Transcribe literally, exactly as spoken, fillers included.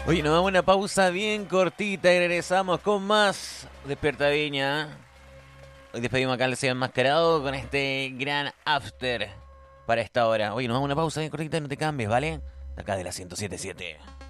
Oye, nos vamos a una pausa bien cortita y regresamos con más Despierta Viña. Hoy despedimos acá al señor Enmascarado con este gran after para esta hora. Oye, nos vamos a una pausa bien cortita y no te cambies, ¿vale? De acá de la ciento siete punto siete.